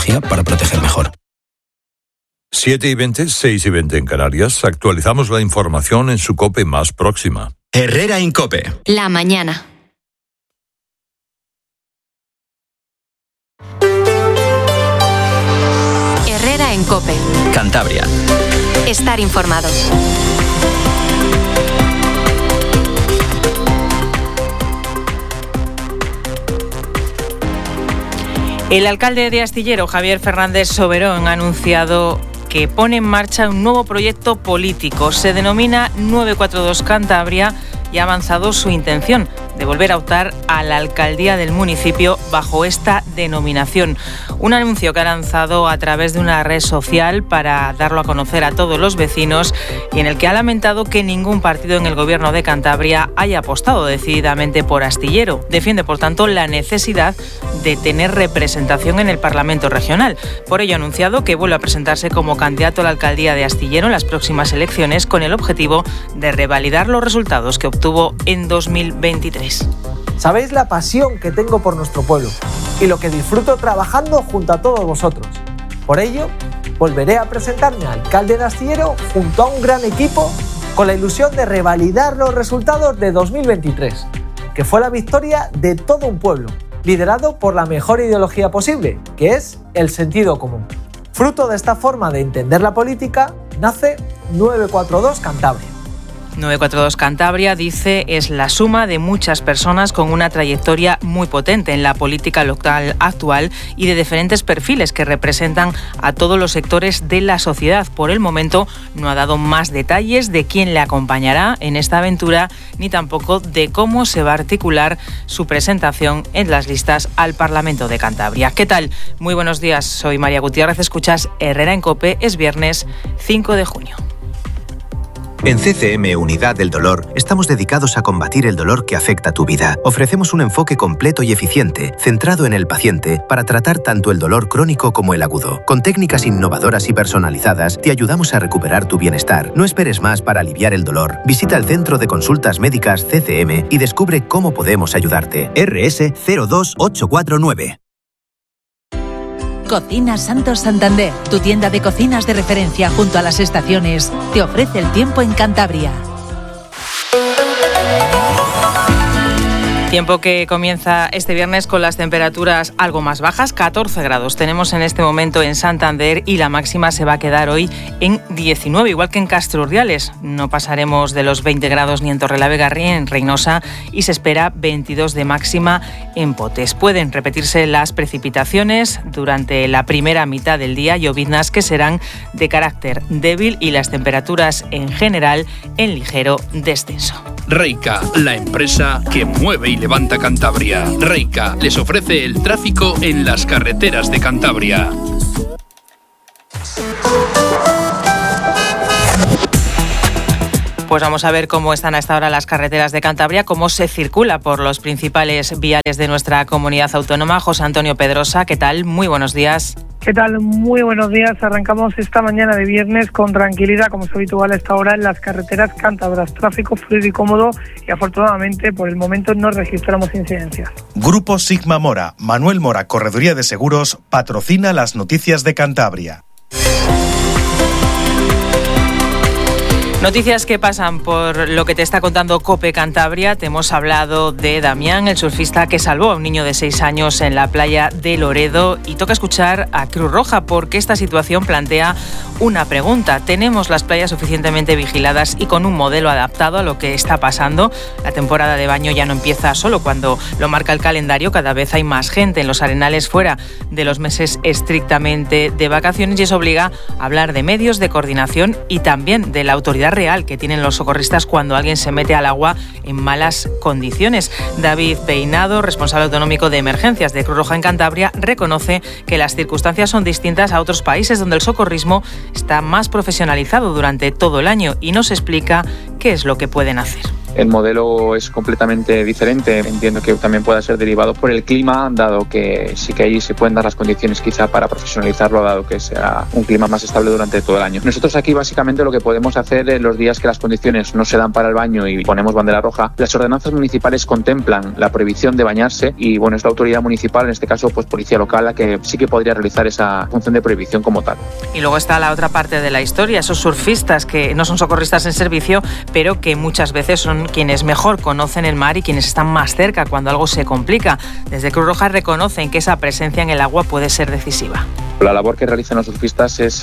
tecnología para proteger mejor. 7:20, 6:20 en Canarias. Actualizamos la información en su COPE más próxima. Herrera en COPE. La mañana. Herrera en COPE. Cantabria. Estar informado. El alcalde de Astillero, Javier Fernández Soberón, ha anunciado que pone en marcha un nuevo proyecto político. Se denomina 942 Cantabria y ha avanzado su intención de volver a optar a la alcaldía del municipio bajo esta denominación. Un anuncio que ha lanzado a través de una red social para darlo a conocer a todos los vecinos y en el que ha lamentado que ningún partido en el gobierno de Cantabria haya apostado decididamente por Astillero. Defiende, por tanto, la necesidad de tener representación en el Parlamento regional. Por ello ha anunciado que vuelve a presentarse como candidato a la alcaldía de Astillero en las próximas elecciones con el objetivo de revalidar los resultados que obtuvo en 2023. Sabéis la pasión que tengo por nuestro pueblo y lo que disfruto trabajando junto a todos vosotros. Por ello, volveré a presentarme a alcalde de Astillero junto a un gran equipo con la ilusión de revalidar los resultados de 2023, que fue la victoria de todo un pueblo, liderado por la mejor ideología posible, que es el sentido común. Fruto de esta forma de entender la política, nace 942 Cantabria. 942 Cantabria, dice, es la suma de muchas personas con una trayectoria muy potente en la política local actual y de diferentes perfiles que representan a todos los sectores de la sociedad. Por el momento no ha dado más detalles de quién le acompañará en esta aventura ni tampoco de cómo se va a articular su presentación en las listas al Parlamento de Cantabria. ¿Qué tal? Muy buenos días, soy María Gutiérrez, escuchas Herrera en COPE, es viernes 5 de junio. En CCM Unidad del Dolor estamos dedicados a combatir el dolor que afecta tu vida. Ofrecemos un enfoque completo y eficiente, centrado en el paciente, para tratar tanto el dolor crónico como el agudo. Con técnicas innovadoras y personalizadas, te ayudamos a recuperar tu bienestar. No esperes más para aliviar el dolor. Visita el Centro de Consultas Médicas CCM y descubre cómo podemos ayudarte. RS 02849. Cocinas Santos Santander, tu tienda de cocinas de referencia junto a las estaciones, te ofrece el tiempo en Cantabria. Tiempo que comienza este viernes con las temperaturas algo más bajas, 14 grados tenemos en este momento en Santander y la máxima se va a quedar hoy en 19, igual que en Castro Urdiales. No pasaremos de los 20 grados ni en Torrelavega ni en Reynosa y se espera 22 de máxima en Potes. Pueden repetirse las precipitaciones durante la primera mitad del día, lloviznas que serán de carácter débil y las temperaturas en general en ligero descenso. Reica, la empresa que mueve y levanta Cantabria. Reica les ofrece el tráfico en las carreteras de Cantabria. Pues vamos a ver cómo están a esta hora las carreteras de Cantabria, cómo se circula por los principales viales de nuestra comunidad autónoma. José Antonio Pedrosa, ¿qué tal? Muy buenos días. ¿Qué tal? Muy buenos días. Arrancamos esta mañana de viernes con tranquilidad, como es habitual a esta hora en las carreteras cántabras. Tráfico fluido y cómodo y afortunadamente por el momento no registramos incidencias. Grupo Sigma Mora, Manuel Mora, Correduría de Seguros, patrocina las noticias de Cantabria. Noticias que pasan por lo que te está contando COPE Cantabria. Te hemos hablado de Damián, el surfista que salvó a un niño de 6 años en la playa de Loredo. Y toca escuchar a Cruz Roja porque esta situación plantea una pregunta. ¿Tenemos las playas suficientemente vigiladas y con un modelo adaptado a lo que está pasando? La temporada de baño ya no empieza solo cuando lo marca el calendario. Cada vez hay más gente en los arenales fuera de los meses estrictamente de vacaciones y eso obliga a hablar de medios de coordinación y también de la autoridad real que tienen los socorristas cuando alguien se mete al agua en malas condiciones. David Peinado, responsable autonómico de emergencias de Cruz Roja en Cantabria, reconoce que las circunstancias son distintas a otros países donde el socorrismo está más profesionalizado durante todo el año y nos explica qué es lo que pueden hacer. el modelo es completamente diferente. Entiendo que también pueda ser derivado por el clima, dado que sí que ahí se pueden dar las condiciones quizá para profesionalizarlo, dado que sea un clima más estable durante todo el año. Nosotros aquí básicamente lo que podemos hacer en los días que las condiciones no se dan para el baño y ponemos bandera roja, las ordenanzas municipales contemplan la prohibición de bañarse y bueno, es la autoridad municipal, en este caso pues policía local, la que sí que podría realizar esa función de prohibición como tal. Y luego está la otra parte de la historia, esos surfistas que no son socorristas en servicio, pero que muchas veces son quienes mejor conocen el mar y quienes están más cerca cuando algo se complica. Desde Cruz Roja reconocen que esa presencia en el agua puede ser decisiva. La labor que realizan los surfistas es,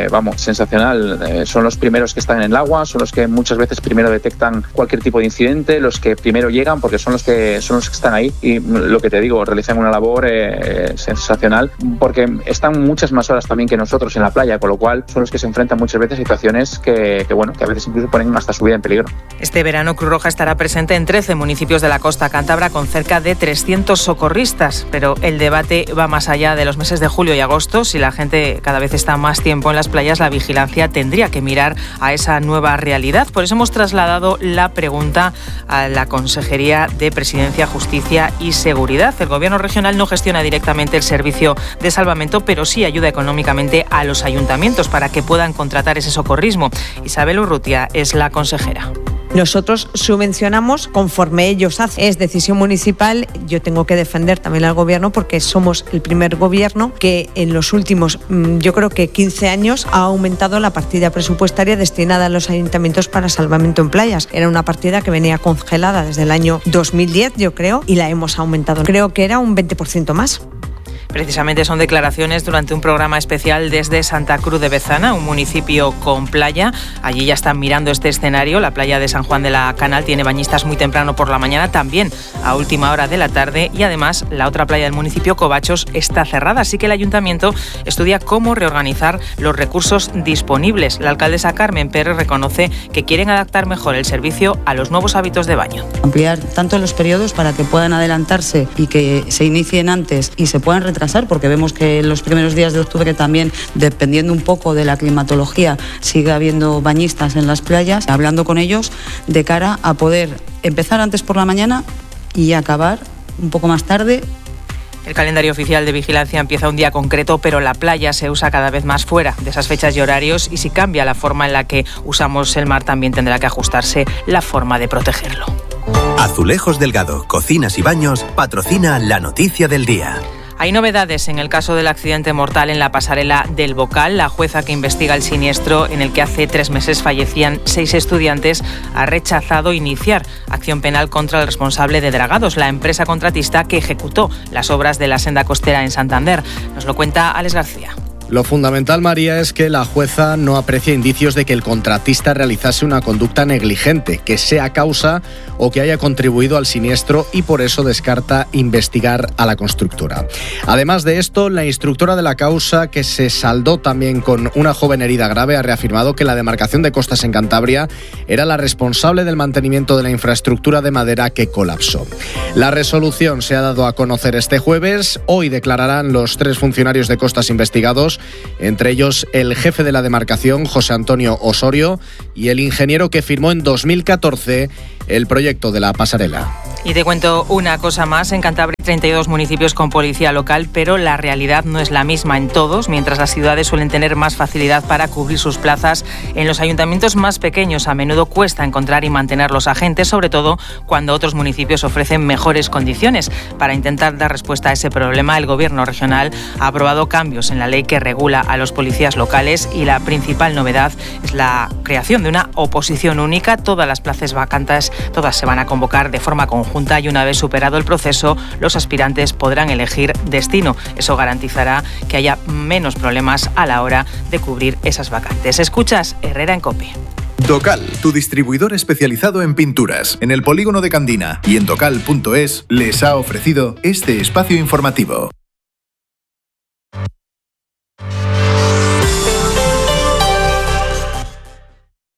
sensacional. Son los primeros que están en el agua, son los que muchas veces primero detectan cualquier tipo de incidente, los que primero llegan porque son los que están ahí y lo que te digo, realizan una labor sensacional porque están muchas más horas también que nosotros en la playa, con lo cual son los que se enfrentan muchas veces a situaciones que a veces incluso ponen hasta su vida en peligro. Este verano Cruz Roja estará presente en 13 municipios de la costa cántabra con cerca de 300 socorristas, pero el debate va más allá de los meses de julio y agosto. Si la gente cada vez está más tiempo en las playas, la vigilancia tendría que mirar a esa nueva realidad. Por eso hemos trasladado la pregunta a la Consejería de Presidencia, Justicia y Seguridad. El Gobierno regional no gestiona directamente el servicio de salvamento, pero sí ayuda económicamente a los ayuntamientos para que puedan contratar ese socorrismo. Isabel Urrutia es la consejera. Nosotros subvencionamos conforme ellos hacen. Es decisión municipal. Yo tengo que defender también al gobierno porque somos el primer gobierno que en los últimos, yo creo que 15 años, ha aumentado la partida presupuestaria destinada a los ayuntamientos para salvamento en playas. Era una partida que venía congelada desde el año 2010, yo creo, y la hemos aumentado. Creo que era un 20% más. Precisamente son declaraciones durante un programa especial desde Santa Cruz de Bezana, un municipio con playa. Allí ya están mirando este escenario. La playa de San Juan de la Canal tiene bañistas muy temprano por la mañana, también a última hora de la tarde. Y además, la otra playa del municipio, Covachos, está cerrada. Así que el ayuntamiento estudia cómo reorganizar los recursos disponibles. La alcaldesa Carmen Pérez reconoce que quieren adaptar mejor el servicio a los nuevos hábitos de baño. Ampliar tanto los periodos para que puedan adelantarse y que se inicien antes y se puedan retrasar, porque vemos que en los primeros días de octubre también, dependiendo un poco de la climatología, sigue habiendo bañistas en las playas, hablando con ellos de cara a poder empezar antes por la mañana y acabar un poco más tarde. El calendario oficial de vigilancia empieza un día concreto, pero la playa se usa cada vez más fuera de esas fechas y horarios, y si cambia la forma en la que usamos el mar, también tendrá que ajustarse la forma de protegerlo. Azulejos Delgado, Cocinas y Baños, patrocina la noticia del día. Hay novedades en el caso del accidente mortal en la pasarela del Bocal. La jueza que investiga el siniestro en el que hace 3 meses fallecían 6 estudiantes ha rechazado iniciar acción penal contra el responsable de Dragados, la empresa contratista que ejecutó las obras de la senda costera en Santander. Nos lo cuenta Alex García. Lo fundamental, María, es que la jueza no aprecia indicios de que el contratista realizase una conducta negligente, que sea causa o que haya contribuido al siniestro, y por eso descarta investigar a la constructora. Además de esto, la instructora de la causa, que se saldó también con una joven herida grave, ha reafirmado que la demarcación de costas en Cantabria era la responsable del mantenimiento de la infraestructura de madera que colapsó. La resolución se ha dado a conocer este jueves. Hoy declararán los 3 funcionarios de costas investigados, entre ellos el jefe de la demarcación, José Antonio Osorio, y el ingeniero que firmó en 2014 el proyecto de la pasarela. Y te cuento una cosa más. En Cantabria hay 32 municipios con policía local, pero la realidad no es la misma en todos. Mientras las ciudades suelen tener más facilidad para cubrir sus plazas, en los ayuntamientos más pequeños a menudo cuesta encontrar y mantener los agentes, sobre todo cuando otros municipios ofrecen mejores condiciones. Para intentar dar respuesta a ese problema, el Gobierno regional ha aprobado cambios en la ley que regula a los policías locales, y la principal novedad es la creación de una oposición única. Todas las plazas vacantes, todas se van a convocar de forma conjunta, y una vez superado el proceso, los aspirantes podrán elegir destino. Eso garantizará que haya menos problemas a la hora de cubrir esas vacantes. Escuchas Herrera en COPE. Docal, tu distribuidor especializado en pinturas, en el polígono de Candina y en docal.es, les ha ofrecido este espacio informativo.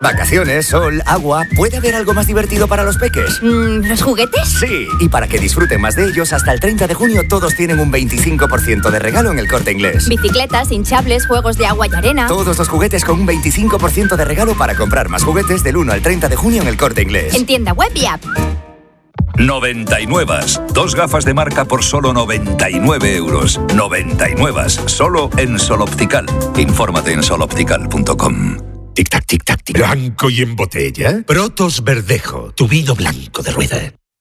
Vacaciones, sol, agua. ¿Puede haber algo más divertido para los peques? ¿Los juguetes? Sí, y para que disfruten más de ellos, hasta el 30 de junio todos tienen un 25% de regalo en El Corte Inglés. Bicicletas, hinchables, juegos de agua y arena. Todos los juguetes con un 25% de regalo para comprar más juguetes del 1 al 30 de junio en El Corte Inglés. En tienda web y app. 99. 2 gafas de marca por solo 99 euros. 99. Solo en Sol Optical. Infórmate en soloptical.com. Tic-tac, tic-tac, tic. ¿Blanco y en botella? Protos Verdejo, tu vino blanco de rueda.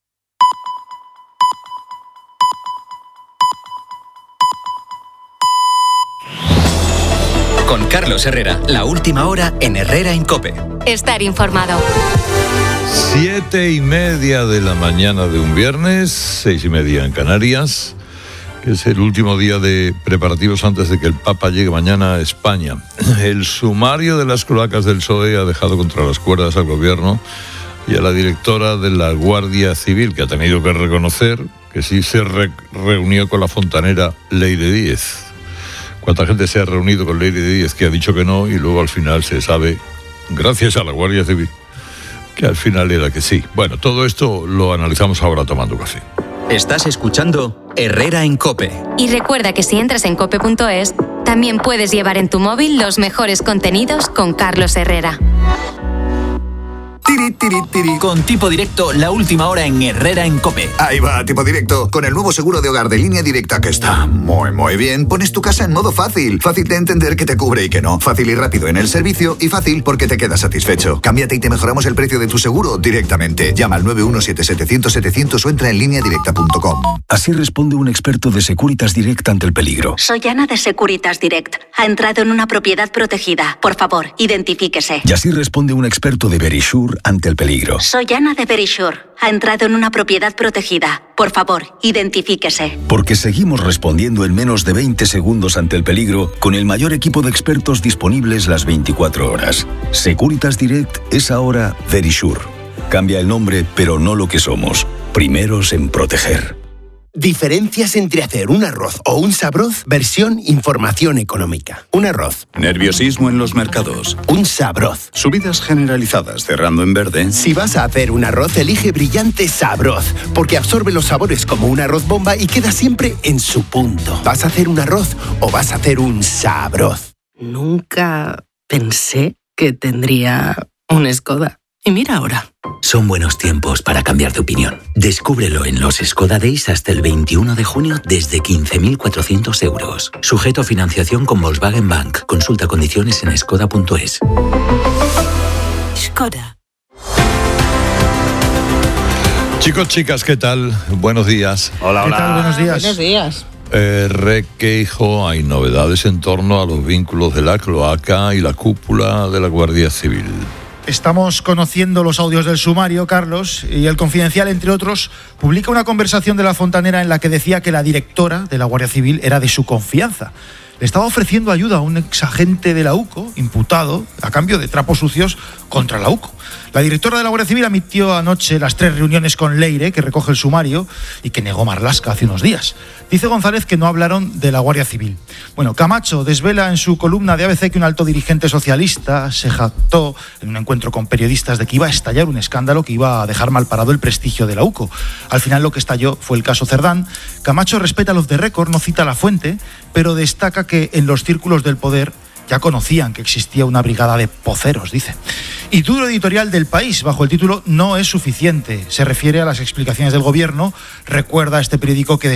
Con Carlos Herrera, la última hora en Herrera en COPE. Estar informado. 7:30 de la mañana de un viernes, 6:30 en Canarias, que es el último día de preparativos antes de que el Papa llegue mañana a España. El sumario de las cloacas del PSOE ha dejado contra las cuerdas al gobierno y a la directora de la Guardia Civil, que ha tenido que reconocer que sí se reunió con la fontanera Leire Díez. ¿Cuánta gente se ha reunido con Leire Díez que ha dicho que no y luego al final se sabe, gracias a la Guardia Civil, que al final era que sí? Bueno, todo esto lo analizamos ahora tomando café. Estás escuchando Herrera en COPE. Y recuerda que si entras en cope.es, también puedes llevar en tu móvil los mejores contenidos con Carlos Herrera. Tiri, tiri, tiri. Con Tipo Directo, la última hora en Herrera en COPE. Ahí va, Tipo Directo, con el nuevo seguro de hogar de Línea Directa que está muy bien. Pones tu casa en modo fácil. Fácil de entender que te cubre y que no. Fácil y rápido en el servicio y fácil porque te quedas satisfecho. Cámbiate y te mejoramos el precio de tu seguro directamente. Llama al 917-700-700 o entra en lineadirecta.com. Así responde un experto de Securitas Direct ante el peligro. Soy Ana de Securitas Direct. Ha entrado en una propiedad protegida. Por favor, identifíquese. Y así responde un experto de Verisure ante el peligro. Soy Ana de Verisure. Ha entrado en una propiedad protegida. Por favor, identifíquese. Porque seguimos respondiendo en menos de 20 segundos ante el peligro con el mayor equipo de expertos disponibles las 24 horas. Securitas Direct es ahora Verisure. Cambia el nombre, pero no lo que somos. Primeros en proteger. Diferencias entre hacer un arroz o un sabroz, versión información económica. Un arroz. Nerviosismo en los mercados. Un sabroz. Subidas generalizadas, cerrando en verde. Si vas a hacer un arroz, elige Brillante Sabroz, porque absorbe los sabores como un arroz bomba y queda siempre en su punto. ¿Vas a hacer un arroz o vas a hacer un sabroz? Nunca pensé que tendría un Skoda. Y mira ahora. Son buenos tiempos para cambiar de opinión. Descúbrelo en los Skoda Days hasta el 21 de junio desde 15.400 euros. Sujeto a financiación con Volkswagen Bank. Consulta condiciones en skoda.es. Skoda. Chicos, chicas, ¿qué tal? Buenos días. Hola, hola. ¿Qué tal? Buenos días. Buenos días. Requeijo, hay novedades en torno a los vínculos de la cloaca y la cúpula de la Guardia Civil. Estamos conociendo los audios del sumario, Carlos, y El Confidencial, entre otros, publica una conversación de la fontanera en la que decía que la directora de la Guardia Civil era de su confianza. Le estaba ofreciendo ayuda a un exagente de la UCO, imputado, a cambio de trapos sucios contra la UCO. La directora de la Guardia Civil admitió anoche las 3 reuniones con Leire, que recoge el sumario, y que negó Marlaska hace unos días. Dice González que no hablaron de la Guardia Civil. Bueno, Camacho desvela en su columna de ABC que un alto dirigente socialista se jactó en un encuentro con periodistas de que iba a estallar un escándalo que iba a dejar mal parado el prestigio de la UCO. Al final lo que estalló fue el caso Cerdán. Camacho respeta los de récord, no cita la fuente, pero destaca que en los círculos del poder ya conocían que existía una brigada de poceros, dice. Y duro editorial del País, bajo el título No es suficiente. Se refiere a las explicaciones del gobierno. Recuerda a este periódico que